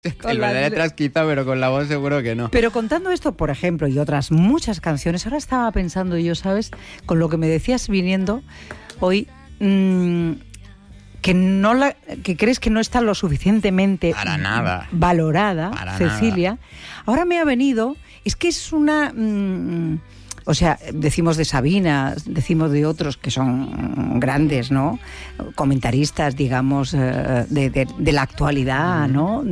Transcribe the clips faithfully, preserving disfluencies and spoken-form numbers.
El de letras quizá, pero con la voz seguro que no. Pero contando esto, por ejemplo, y otras muchas canciones, ahora estaba pensando yo, ¿sabes? Con lo que me decías viniendo hoy, mmm, que no la, que crees que no está lo suficientemente Para nada. valorada, Para Cecilia. nada. Ahora me ha venido, es que es una... Mmm, o sea, decimos de Sabina, decimos de otros que son grandes, ¿no? Comentaristas, digamos, de, de, de la actualidad, ¿no?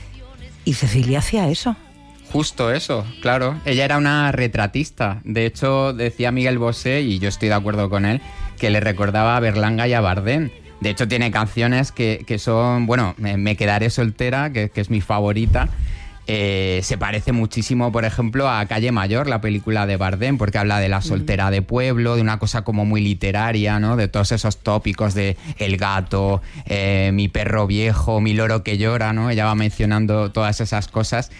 Y Cecilia hacía eso. Justo eso, claro. Ella era una retratista. De hecho, decía Miguel Bosé, y yo estoy de acuerdo con él, que le recordaba a Berlanga y a Bardem. De hecho, tiene canciones que, que son... Bueno, me, me quedaré soltera, que, que es mi favorita. Eh, se parece muchísimo, por ejemplo, a Calle Mayor, la película de Bardem, porque habla de la soltera de pueblo, de una cosa como muy literaria, ¿no? De todos esos tópicos de el gato, eh, mi perro viejo, mi loro que llora, ¿no? Ella va mencionando todas esas cosas.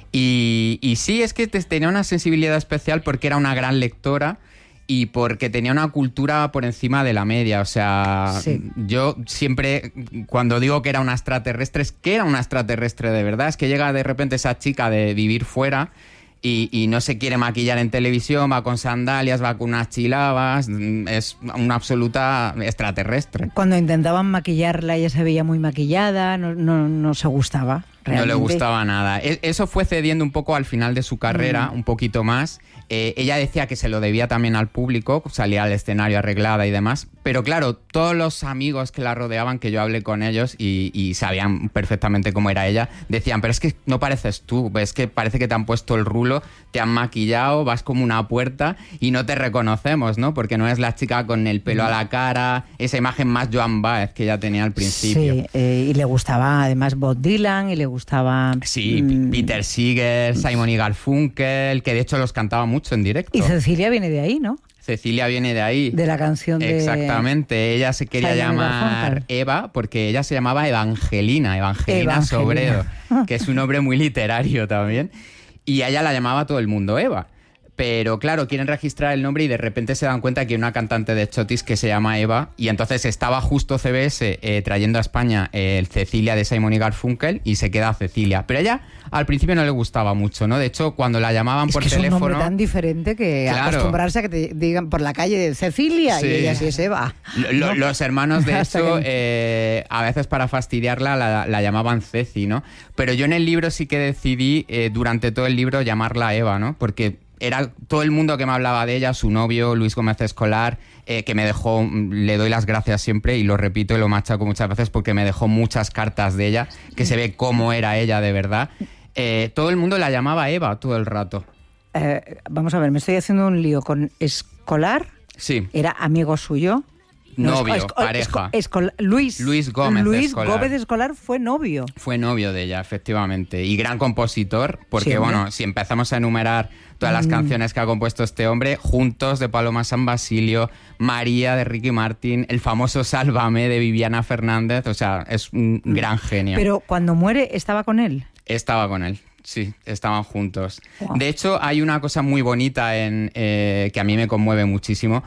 Y, y sí, es que tenía una sensibilidad especial porque era una gran lectora y porque tenía una cultura por encima de la media. O sea, sí. Yo siempre, cuando digo que era una extraterrestre, es que era una extraterrestre de verdad. Es que llega de repente esa chica de vivir fuera y, y no se quiere maquillar en televisión, va con sandalias, va con unas chilabas, es una absoluta extraterrestre. Cuando intentaban maquillarla, ella se veía muy maquillada, no, no, no se gustaba. Realmente. No le gustaba nada. Eso fue cediendo un poco al final de su carrera, mm. un poquito más. Eh, ella decía que se lo debía también al público, salía al escenario arreglada y demás. Pero claro, todos los amigos que la rodeaban, que yo hablé con ellos y, y sabían perfectamente cómo era ella, decían, pero es que no pareces tú, es que parece que te han puesto el rulo, te han maquillado, vas como una puerta y no te reconocemos, ¿no? Porque no es la chica con el pelo mm. a la cara, esa imagen más Joan Baez que ella tenía al principio. Sí, eh, y le gustaba además Bob Dylan y le gustaba... Sí, mmm, Peter Seeger, Simon y Garfunkel, que de hecho los cantaba mucho en directo. Y Cecilia viene de ahí, ¿no? Cecilia viene de ahí. De la canción de... Exactamente. Ella se quería Simon llamar Eva porque ella se llamaba Evangelina, Evangelina, Evangelina. Sobredo, que es un nombre muy literario también. Y a ella la llamaba todo el mundo Eva. Pero claro, quieren registrar el nombre y de repente se dan cuenta que hay una cantante de chotis que se llama Eva y entonces estaba justo C B S eh, trayendo a España el eh, Cecilia de Simon y Garfunkel y se queda Cecilia. Pero a ella al principio no le gustaba mucho, ¿no? De hecho, cuando la llamaban es por que teléfono... Es un nombre tan diferente que claro. acostumbrarse a que te digan por la calle Cecilia sí. y ella sí es Eva. Lo, ¿no? Los hermanos, de hecho, que... eh, a veces para fastidiarla la, la llamaban Ceci, ¿no? Pero yo en el libro sí que decidí eh, durante todo el libro llamarla Eva, ¿no? Porque... era todo el mundo que me hablaba de ella, su novio, Luis Gómez Escolar, eh, que me dejó, le doy las gracias siempre y lo repito y lo machaco muchas veces porque me dejó muchas cartas de ella, que se ve cómo era ella de verdad. Eh, todo el mundo la llamaba Eva todo el rato. Eh, vamos a ver, me estoy haciendo un lío con Escolar. Sí. ¿Era amigo suyo? Novio, no, esco, pareja. Esco, esco, Luis, Luis Gómez Luis Escolar. Gómez Escolar fue novio. Fue novio de ella, efectivamente. Y gran compositor, porque sí, bueno, si empezamos a enumerar todas las mm. canciones que ha compuesto este hombre, Juntos de Paloma San Basilio, María de Ricky Martin, el famoso Sálvame de Viviana Fernández, o sea, es un mm. gran genio. Pero cuando muere, ¿estaba con él? Estaba con él. Sí, estaban juntos. Wow. De hecho, hay una cosa muy bonita en eh, que a mí me conmueve muchísimo,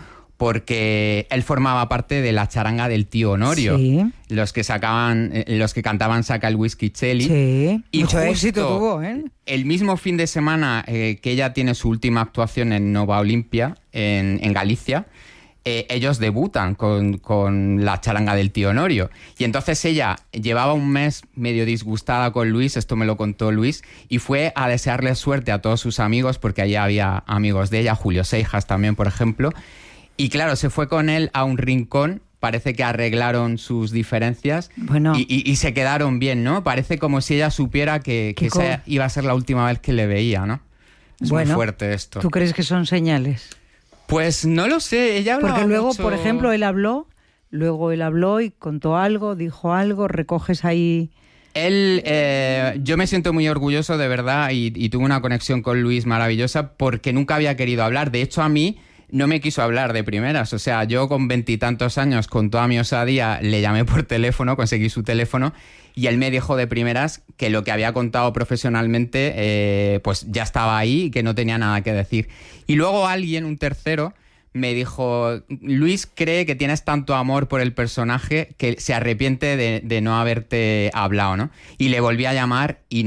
porque él formaba parte de la charanga del tío Honorio, sí. los que sacaban, los que cantaban Saca el Whisky Cheli. Sí, y mucho éxito tuvo, ¿eh? El mismo fin de semana eh, que ella tiene su última actuación en Nova Olimpia, en, en Galicia, eh, ellos debutan con, con la charanga del tío Honorio. Y entonces ella llevaba un mes medio disgustada con Luis, esto me lo contó Luis, y fue a desearle suerte a todos sus amigos, porque allí había amigos de ella, Julio Seijas también, por ejemplo. Y claro, se fue con él a un rincón, parece que arreglaron sus diferencias bueno. y, y, y se quedaron bien, ¿no? Parece como si ella supiera que, que esa iba a ser la última vez que le veía, ¿no? Es bueno, muy fuerte esto. ¿Tú crees que son señales? Pues no lo sé, ella hablaba Porque luego, mucho... por ejemplo, él habló, luego él habló y contó algo, dijo algo, recoges ahí... Él, eh, yo me siento muy orgulloso de verdad y, y tuve una conexión con Luis maravillosa porque nunca había querido hablar. De hecho, a mí... no me quiso hablar de primeras, o sea, yo con veintitantos años, con toda mi osadía, le llamé por teléfono, conseguí su teléfono y él me dijo de primeras que lo que había contado profesionalmente eh, pues ya estaba ahí y que no tenía nada que decir. Y luego alguien, un tercero, me dijo, Luis cree que tienes tanto amor por el personaje que se arrepiente de, de no haberte hablado, ¿no? Y le volví a llamar y